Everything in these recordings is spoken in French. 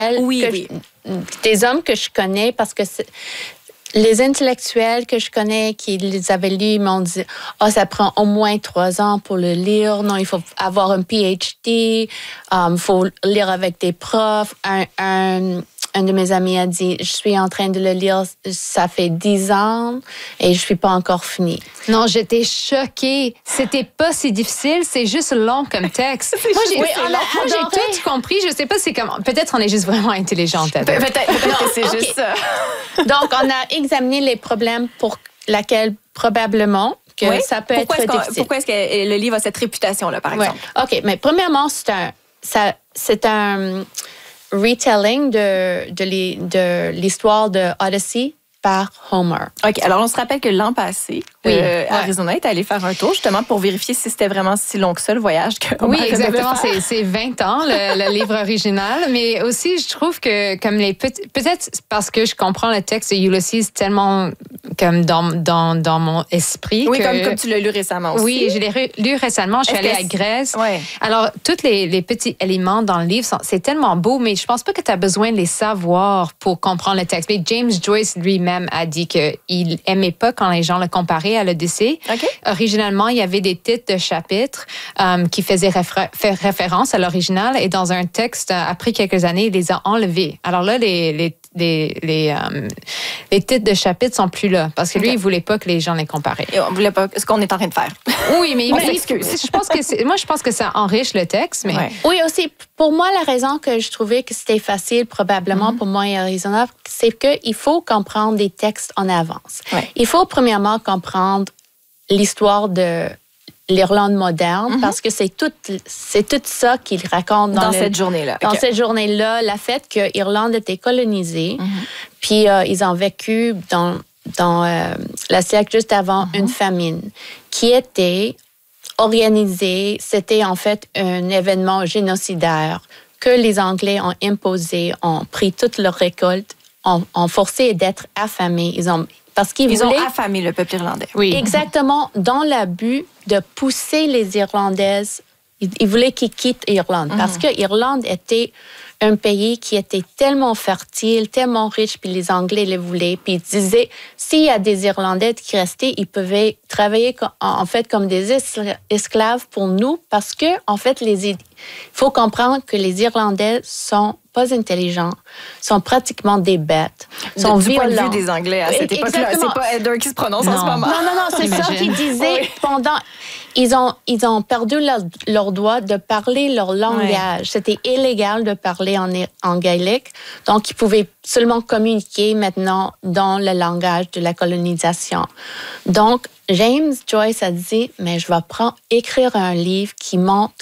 Oui. Des hommes que je connais, parce que les intellectuels que je connais qui les avaient lus m'ont dit ça prend au moins 3 ans pour le lire. Non, il faut avoir un PhD. Il faut lire avec des profs. Un de mes amis a dit je suis en train de le lire, ça fait 10 ans et je suis pas encore finie. Non, j'étais choquée. C'était pas si difficile, c'est juste long comme texte. Moi, j'ai tout compris. Je sais pas, c'est comment. Peut-être on est juste vraiment intelligente. Peut-être que c'est juste ça. Donc, on a examiné les problèmes pour lesquels probablement que ça peut être difficile. Pourquoi est-ce que le livre a cette réputation-là, par exemple? OK, mais premièrement, c'est un retelling de l'histoire de Odyssey par Homer. OK, alors on se rappelle que l'an passé, Arizona est allé faire un tour justement pour vérifier si c'était vraiment si long que ça, le voyage que Homer exactement. C'est 20 ans, le livre original. Mais aussi, je trouve que comme peut-être parce que je comprends le texte de Ulysses tellement comme dans mon esprit. Oui, comme tu l'as lu récemment aussi. Oui, je l'ai lu récemment. Je suis allée à Grèce. Ouais. Alors, tous les petits éléments dans le livre, c'est tellement beau, mais je pense pas que tu as besoin de les savoir pour comprendre le texte. Mais James Joyce lui-même a dit qu'il aimait pas quand les gens le comparaient à l'Odyssée. Okay. Originalement, il y avait des titres de chapitres qui faisaient référence à l'original et dans un texte, après quelques années, il les a enlevés. Alors là, les titres de chapitres sont plus là parce que lui, il voulait pas que les gens les comparaient. Et on voulait pas ce qu'on est en train de faire. Oui, mais je pense que ça enrichit le texte. Mais... Oui, aussi, pour moi, la raison que je trouvais que c'était facile, probablement pour moi et Arizona, c'est qu'il faut comprendre des textes en avance. Ouais. Il faut premièrement comprendre l'histoire de l'Irlande moderne parce que c'est tout ça qu'il raconte dans cette journée-là. Dans cette journée-là, le fait que l'Irlande était colonisée, puis ils ont vécu dans le siècle juste avant une famine qui était organisée. C'était en fait un événement génocidaire que les Anglais ont imposé, ont pris toute leur récolte, ont forcé d'être affamés. Parce qu'ils ont affamé le peuple irlandais. Oui. Exactement, dans le but de pousser les Irlandaises. Ils voulaient qu'ils quittent l'Irlande parce que l'Irlande était un pays qui était tellement fertile, tellement riche, puis les Anglais les voulaient. Puis ils disaient, s'il y a des Irlandais qui restaient, ils pouvaient travailler en fait comme des esclaves pour nous parce que, en fait, il faut comprendre que les Irlandais sont pas intelligents, sont pratiquement des bêtes, sont du violents. point de vue des Anglais à cette époque-là. C'est pas Heather qui se prononce en ce moment. Non, c'est ça qu'ils disaient pendant... Ils ont perdu leur droit de parler leur langage. C'était illégal de parler en gaélique. Donc, ils pouvaient seulement communiquer maintenant dans le langage de la colonisation. Donc, James Joyce a dit, mais je vais écrire un livre qui montre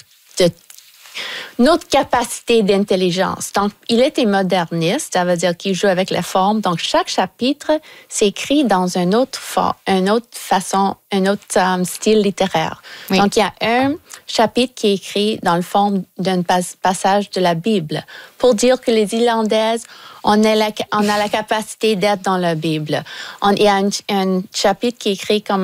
notre capacité d'intelligence. Donc, il était moderniste, ça veut dire qu'il joue avec la forme. Donc, chaque chapitre s'écrit dans une autre façon, un autre style littéraire. Oui. Donc, il y a un chapitre qui est écrit dans le forme d'un passage de la Bible pour dire que les Irlandaises, on a la capacité d'être dans la Bible. Il y a un chapitre qui est écrit comme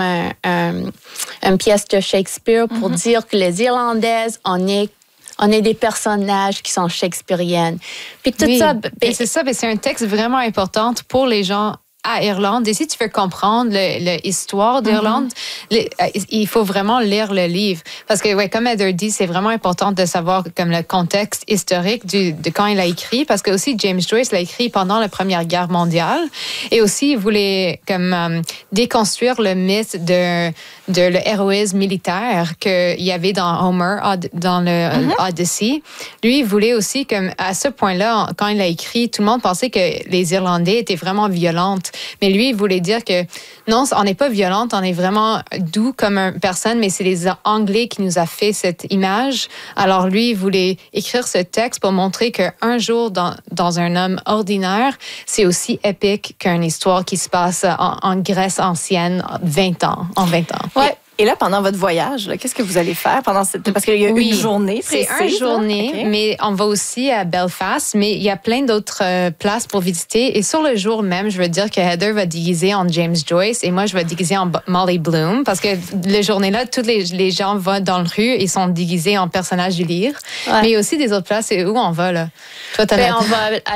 une pièce de Shakespeare pour dire que les Irlandaises, on est des personnages qui sont shakespeariennes. Puis tout ça... c'est ça, c'est un texte vraiment important pour les gens à Irlande. Et si tu veux comprendre l'histoire d'Irlande, il faut vraiment lire le livre. Parce que, comme Heather dit, c'est vraiment important de savoir comme le contexte historique de quand il a écrit. Parce que aussi, James Joyce l'a écrit pendant la Première Guerre mondiale. Et aussi, il voulait comme déconstruire le mythe de le héroïsme militaire qu'il y avait dans Homer, dans le Odyssey. Lui, il voulait aussi, comme à ce point-là, quand il a écrit, tout le monde pensait que les Irlandais étaient vraiment violentes. Mais lui, il voulait dire que non, on n'est pas violente, on est vraiment doux comme une personne, mais c'est les Anglais qui nous a fait cette image. Alors lui, il voulait écrire ce texte pour montrer qu'un jour, dans un homme ordinaire, c'est aussi épique qu'une histoire qui se passe en Grèce ancienne en 20 ans. Ouais. Et là, pendant votre voyage, qu'est-ce que vous allez faire pendant cette... Parce qu'il y a une journée précise. C'est une journée, okay. mais on va aussi à Belfast, mais il y a plein d'autres places pour visiter. Et sur le jour même, je veux dire que Heather va déguiser en James Joyce et moi, je vais déguiser en Molly Bloom parce que la journée-là, tous les gens vont dans la rue et sont déguisés en personnages du livre. Ouais. Mais il y a aussi des autres places. C'est où on va, là? Toi, on va